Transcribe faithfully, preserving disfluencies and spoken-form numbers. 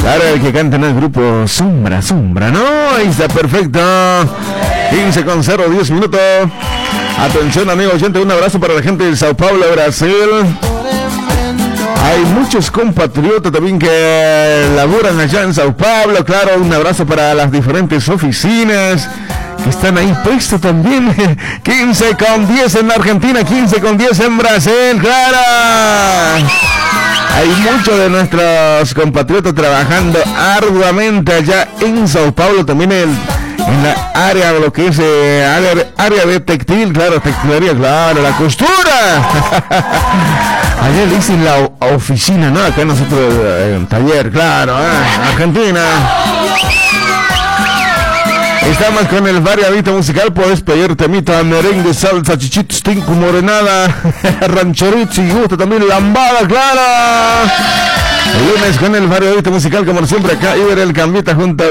Claro, el que canta en el grupo Sombra, Sombra, ¿no? Ahí está perfecto. quince con cero, diez minutos. Atención, amigo oyente, un abrazo para la gente de Sao Paulo, Brasil. Hay muchos compatriotas también que laburan allá en Sao Paulo. Claro, un abrazo para las diferentes oficinas que están ahí puestos también. quince con diez en Argentina, quince con diez en Brasil, claro. Hay muchos de nuestros compatriotas trabajando arduamente allá en Sao Paulo, también el, en la área, lo que es eh, área, área de textil, claro, textilería, claro, la costura. Allá le dicen la oficina, ¿no? Acá nosotros en eh, taller, claro, eh, Argentina. Estamos con el variadito musical. Puedes pedir temita, merengue, salsa, chichitos, tinco, morenada, rancherito, si gusta también lambada, claro. El lunes con el variadito musical, como siempre, acá Iber el Cambita junto a